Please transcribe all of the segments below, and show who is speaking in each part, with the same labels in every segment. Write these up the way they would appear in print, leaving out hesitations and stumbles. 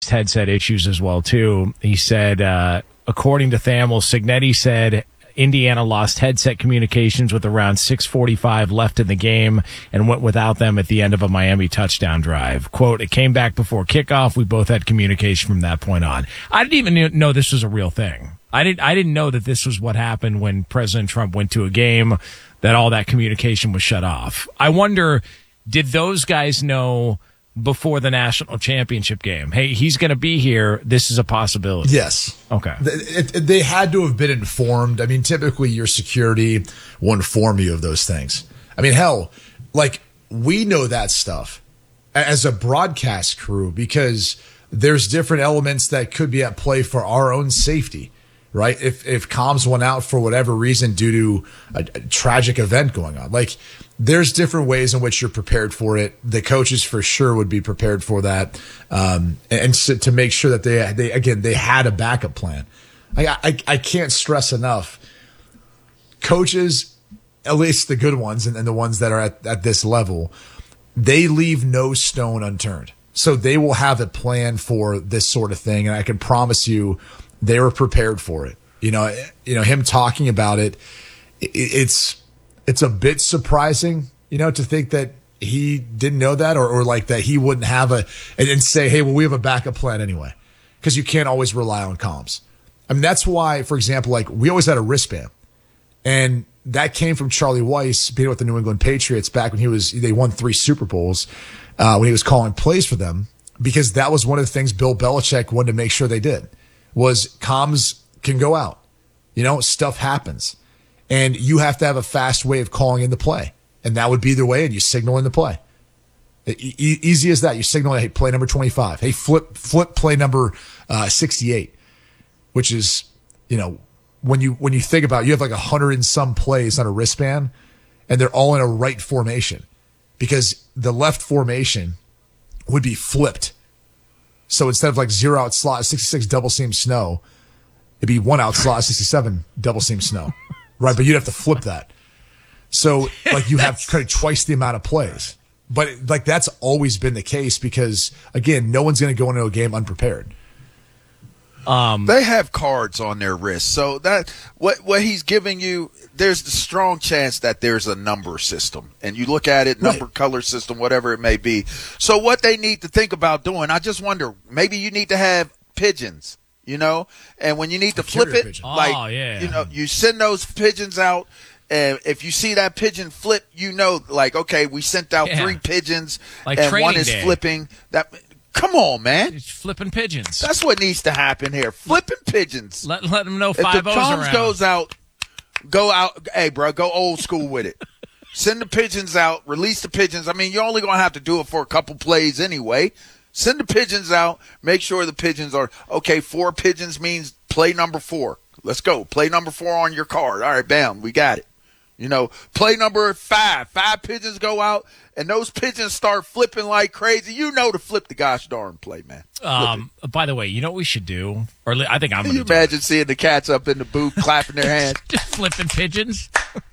Speaker 1: experienced headset issues as well, too. He said, according to Thamel, Cignetti said Indiana lost headset communications with around 6:45 left in the game and went without them at the end of a Miami touchdown drive. Quote, it came back before kickoff. We both had communication from that point on. I didn't even know this was a real thing. I didn't know that this was what happened when President Trump went to a game, that all that communication was shut off. I wonder, did those guys know before the national championship game, hey, he's going to be here, this is a possibility?
Speaker 2: Yes.
Speaker 1: Okay.
Speaker 2: They had to have been informed. I mean, typically your security will inform you of those things. I mean, hell, like, we know that stuff as a broadcast crew because there's different elements that could be at play for our own safety, right? If comms went out for whatever reason due to a tragic event going on, like, there's different ways in which you're prepared for it. The coaches for sure would be prepared for that, and so to make sure that they had a backup plan. I can't stress enough. Coaches, at least the good ones and the ones that are at this level, they leave no stone unturned. So they will have a plan for this sort of thing, and I can promise you, they were prepared for it. You know, him talking about it, it's a bit surprising, to think that he didn't know that or like that he wouldn't have and say, hey, well, we have a backup plan anyway, because you can't always rely on comms. I mean, that's why, for example, like, we always had a wristband, and that came from Charlie Weiss being with the New England Patriots back when they won 3 Super Bowls, when he was calling plays for them, because that was one of the things Bill Belichick wanted to make sure they did, was comms can go out. Stuff happens. And you have to have a fast way of calling in the play. And that would be the way, and you signal in the play. Easy as that. You signal, hey, play number 25. Hey, flip play number 68, which is, when you think about it, you have like 100 and some plays on a wristband, and they're all in a right formation, because the left formation would be flipped. So instead of like 0 out slot, 66 double seam snow, it'd be 1 out slot, 67 double seam snow. Right, but you'd have to flip that. So, like, you have kind of twice the amount of plays. But, like, that's always been the case because, again, no one's going to go into a game unprepared.
Speaker 3: They have cards on their wrist. So, that what he's giving you, there's the strong chance that there's a number system. And you look at it, number, color system, whatever it may be. So, what they need to think about doing, I just wonder, maybe you need to have pigeons. And when you need to flip it,
Speaker 2: pigeon.
Speaker 3: You send those pigeons out, and if you see that pigeon flip, like, okay, we sent out 3 pigeons,
Speaker 1: like,
Speaker 3: and one is flipping. Come on, man.
Speaker 1: It's flipping pigeons.
Speaker 3: That's what needs to happen here. Flipping pigeons.
Speaker 1: Let them know 5-0's
Speaker 3: around. If the comms
Speaker 1: goes
Speaker 3: out, go out. Hey, bro, go old school with it. Send the pigeons out. Release the pigeons. I mean, you're only going to have to do it for a couple plays anyway. Send the pigeons out. Make sure the pigeons are, okay, 4 pigeons means play number 4. Let's go. Play number 4 on your card. All right, bam, we got it. Play number 5. 5 pigeons go out, and those pigeons start flipping like crazy. To flip the gosh darn play, man.
Speaker 1: By the way, you know what we should do? Or I think I'm going to do
Speaker 3: Can you imagine seeing the cats up in the booth clapping their hands?
Speaker 1: Just flipping pigeons.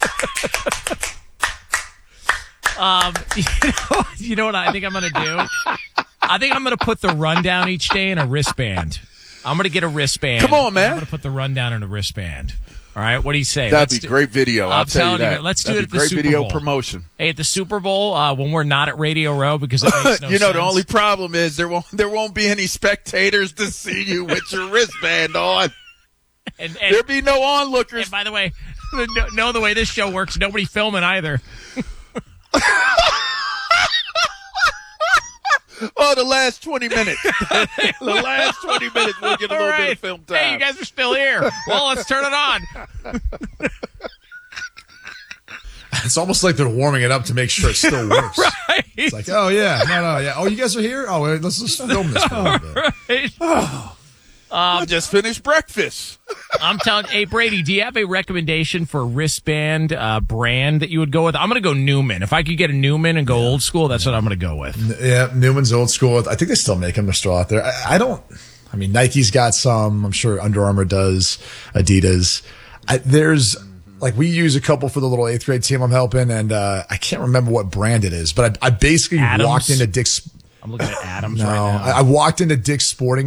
Speaker 1: You know what I think I'm going to do? I think I'm going to put the rundown each day in a wristband. I'm going to get a wristband.
Speaker 3: Come on, man.
Speaker 1: I'm going to put the rundown in a wristband. All right, what do you say?
Speaker 3: That'd be great video. I'll tell you that.
Speaker 1: Let's do it at the
Speaker 3: Super Bowl. Great video promotion.
Speaker 1: Hey, at the Super Bowl, when we're not at Radio Row, because it makes no sense.
Speaker 3: The only problem is there won't be any spectators to see you with your wristband on. And there'll be no onlookers.
Speaker 1: And by the way, the way this show works, nobody filming either.
Speaker 3: Oh, the last 20 minutes. The last 20 minutes, we'll get a little bit of film time.
Speaker 1: Hey, you guys are still here. Well, let's turn it on.
Speaker 2: It's almost like they're warming it up to make sure it still works.
Speaker 1: Right.
Speaker 2: It's like, oh, yeah. No, yeah. Oh, you guys are here? Oh, wait, let's just film this for a little bit.
Speaker 1: Right.
Speaker 3: Oh. I just finished breakfast.
Speaker 1: I'm telling. Hey, Brady, do you have a recommendation for a wristband brand that you would go with? I'm going to go Newman. If I could get a Newman and go old school, that's what I'm going to go with.
Speaker 2: Yeah, Newman's old school. I think they still make them. They're still out there. I mean, Nike's got some. I'm sure Under Armour does. Adidas. There's like we use a couple for the little 8th grade team I'm helping, and I can't remember what brand it is, but I basically walked into Dick's.
Speaker 1: I'm looking at Adams
Speaker 2: no,
Speaker 1: right now.
Speaker 2: I walked into Dick's Sporting